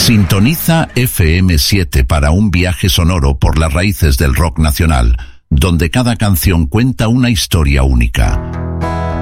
Sintoniza FM7 para un viaje sonoro por las raíces del rock nacional, donde cada canción cuenta una historia única.